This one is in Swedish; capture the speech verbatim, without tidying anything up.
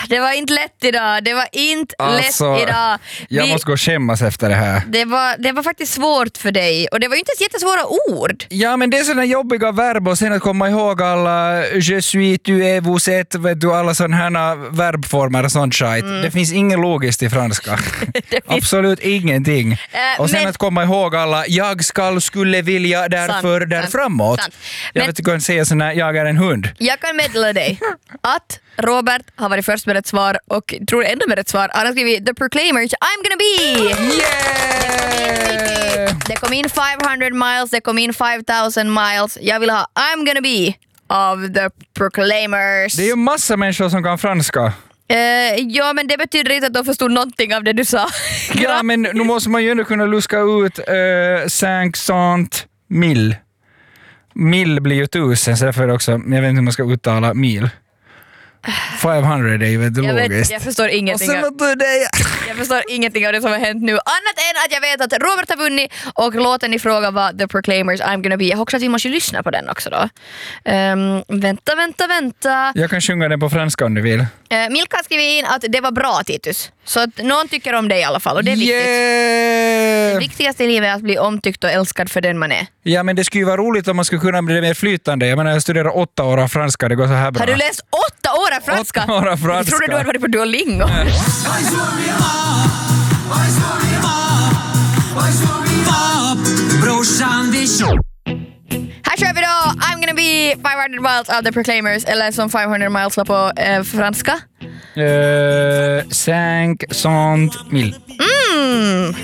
det var inte lätt idag. Det var inte alltså, lätt idag. Vi, jag måste gå och skämmas efter det här. Det var, det var faktiskt svårt för dig. Och det var ju inte ens jättesvåra ord. Ja, men det är sådana jobbiga verb och sen att komma ihåg alla je suis, tu es, vous êtes, vet du, alla sådana här verbformer och sånt skit. Mm. Det finns ingen logiskt i franska. Absolut ingenting. Uh, och sen men... att komma ihåg alla jag skall, skulle vilja, därför, sant, där sant, framåt. Sant. Jag men... vet inte, kan säga så när jag är en hund. Jag kan meddela dig att Robert har varit först med ett svar och tror ändå med ett svar. Han har skrivit The Proclaimers, I'm gonna be! Yeah! Det kom in femhundra miles, det kom in five thousand miles. Jag vill ha I'm gonna be of The Proclaimers. Det är ju massa människor som kan franska. Uh, ja, men det betyder inte att de förstod någonting av det du sa. Ja, men nu måste man ju ändå kunna luska ut uh, cinquante mille. Mil blir ju tusen, så därför är det också, jag vet inte hur man ska uttala mil. femhundra är ju väldigt jag logiskt. Vet, jag förstår ingenting. Och så av, det. Jag förstår ingenting av det som har hänt nu. Annat än att jag vet att Robert har vunnit och låten i fråga var The Proclaimers, I'm gonna be. Jag hoppas att vi måste lyssna på den också då. Um, vänta, vänta, vänta. Jag kan sjunga den på franska om du vill. Uh, Milka skrev in att det var bra, Titus. Så att någon tycker om dig i alla fall och det är viktigt. Yeah! Det viktigaste i livet är att bli omtyckt och älskad för den man är. Ja, men det skulle ju vara roligt om man skulle kunna bli mer flytande. Jag menar, jag studerar åtta år av franska, det går så här bra. Har du läst åtta år av franska? Åtta år av franska. Jag trodde du hade varit på Duolingo. Här kör vi då I'm gonna be five hundred miles of The Proclaimers, eller som five hundred miles var på eh, franska. Uh, cinquante mille. Mm.